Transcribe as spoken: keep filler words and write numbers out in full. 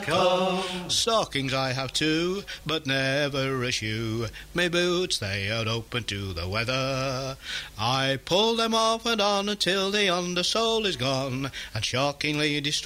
come. Stockings I have too, but never a shoe. My boots, they are open to the weather. I pull them off and on until the undersole is gone, and shockingly destroy